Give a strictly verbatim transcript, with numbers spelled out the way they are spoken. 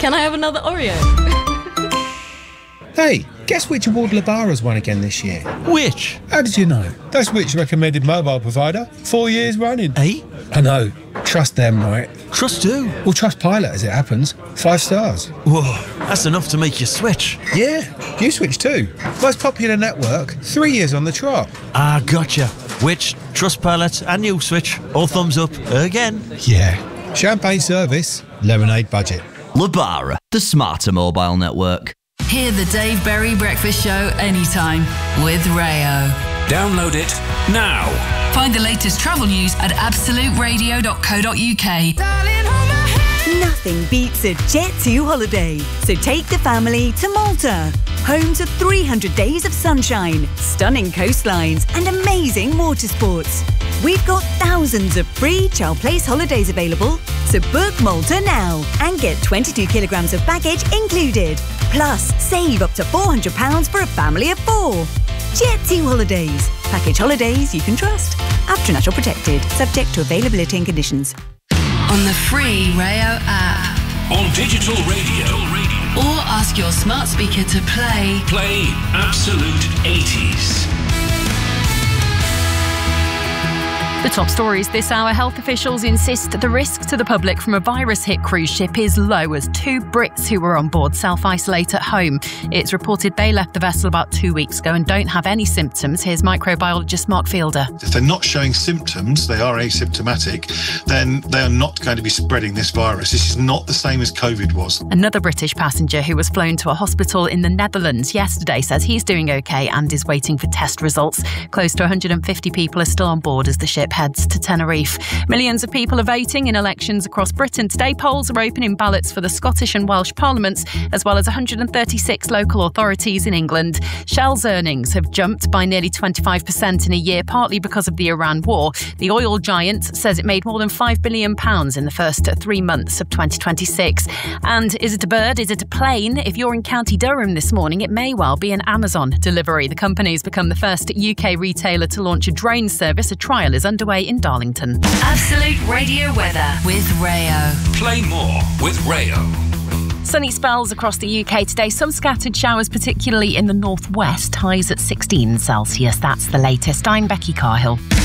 Can I have another Oreo? Hey, guess which award Lebara's won again this year? Which? How did you know? That's which recommended mobile provider. Four years running. Eh? I know. Trust them, right? Trust who? Well, Trustpilot, as it happens. Five stars. Whoa, that's enough to make you switch. Yeah, you switch too. Most popular network, three years on the trot. Ah, gotcha. Which, Trustpilot and you switch, all thumbs up again. Yeah. Champagne service, lemonade budget. Lebara, the smarter mobile network. Hear the Dave Berry Breakfast Show anytime with Rayo. Download it now. Find the latest travel news at absolute radio dot co dot uk. Nothing beats a Jet two holiday. So take the family to Malta. Home to three hundred days of sunshine, stunning coastlines and amazing water sports. We've got thousands of free Child Place holidays available. So book Malta now and get twenty-two kilograms of baggage included. Plus, save up to four hundred pounds for a family of four. Jet two Holidays. Package holidays you can trust. After National Protected. Subject to availability and conditions. On the free Rayo app. On digital radio. Or ask your smart speaker to play. Play Absolute eighties. The top stories this hour. Health officials insist the risk to the public from a virus-hit cruise ship is low as two Brits who were on board self-isolate at home. It's reported they left the vessel about two weeks ago and don't have any symptoms. Here's microbiologist Mark Fielder. If they're not showing symptoms, they are asymptomatic, then they are not going to be spreading this virus. This is not the same as COVID was. Another British passenger who was flown to a hospital in the Netherlands yesterday says he's doing OK and is waiting for test results. Close to one hundred fifty people are still on board as the ship heads to Tenerife. Millions of people are voting in elections across Britain today. Polls are opening ballots for the Scottish and Welsh parliaments, as well as one hundred thirty-six local authorities in England. Shell's earnings have jumped by nearly twenty-five percent in a year, partly because of the Iran war. The oil giant says it made more than five billion pounds in the first three months of twenty twenty-six. And is it a bird? Is it a plane? If you're in County Durham this morning, it may well be an Amazon delivery. The company's become the first U K retailer to launch a drone service. A trial is underway in Darlington. Absolute Radio weather with Rayo. Play more with Rayo. Sunny spells across the U K today. Some scattered showers, particularly in the northwest. Highs at sixteen Celsius. That's the latest. I'm Becky Carhill.